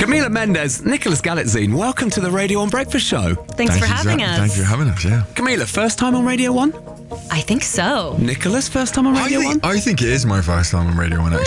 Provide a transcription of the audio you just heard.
Camila Mendes, Nicholas Galitzine, welcome to the Radio 1 Breakfast Show. Thanks for having us. Thank you for having us, yeah. Camila, first time on Radio 1? I think so. Nicholas, first time on Radio 1? I think it is my first time on Radio 1, actually.